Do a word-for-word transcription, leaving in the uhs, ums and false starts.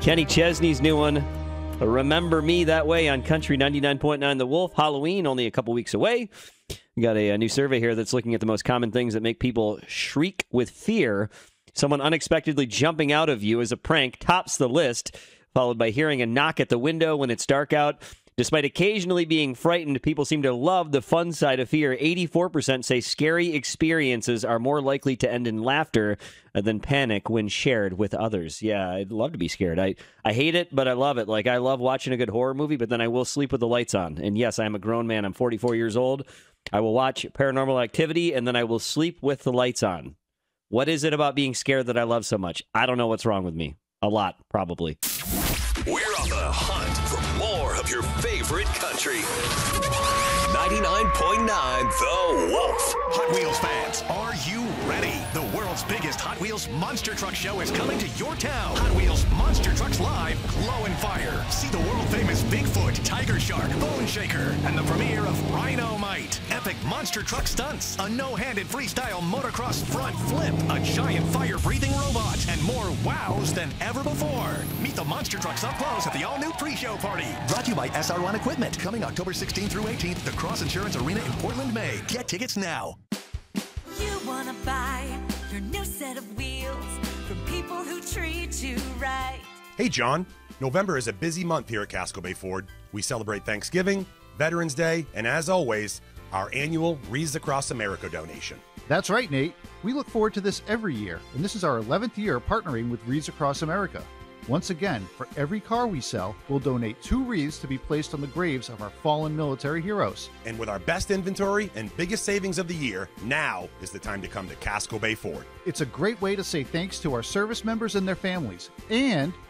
Kenny Chesney's new one, Remember Me That Way, on Country ninety-nine point nine The Wolf. Halloween only a couple weeks away. We got a, a new survey here that's looking at the most common things that make people shriek with fear. Someone unexpectedly jumping out of you as a prank tops the list, followed by hearing a knock at the window when it's dark out. Despite occasionally being frightened, people seem to love the fun side of fear. eighty-four percent say scary experiences are more likely to end in laughter than panic when shared with others. Yeah, I'd love to be scared. I, I hate it, but I love it. Like, I love watching a good horror movie, but then I will sleep with the lights on. And yes, I'm a grown man. I'm forty-four years old. I will watch Paranormal Activity, and then I will sleep with the lights on. What is it about being scared that I love so much? I don't know what's wrong with me. A lot, probably. We're on the hunt for more of your favorite country. ninety-nine point nine The Wolf. Hot Wheels fans, are you ready? The world's biggest Hot Wheels Monster Truck Show is coming to your town. Hot Wheels Monster Trucks Live, Glow and Fire. See the world-famous Bigfoot, Tiger Shark, Bone Shaker, and the premiere of Rhino-Mite. Epic monster truck stunts, a no-handed freestyle motocross front flip, a giant fire-breathing robot, and more wows than ever before. Meet the monster trucks up close at the all-new pre-show party. Brought to you by S R one Equipment. Coming October sixteenth through eighteenth at the Cross Insurance Arena in Portland, Maine. Get tickets now. You want to buy your new set of wheels from people who treat you right. Hey, John. November is a busy month here at Casco Bay Ford. We celebrate Thanksgiving, Veterans Day, and as always, our annual Wreaths Across America donation. That's right, Nate. We look forward to this every year, and this is our eleventh year partnering with Wreaths Across America. Once again, for every car we sell, we'll donate two wreaths to be placed on the graves of our fallen military heroes. And with our best inventory and biggest savings of the year, now is the time to come to Casco Bay Ford. It's a great way to say thanks to our service members and their families, and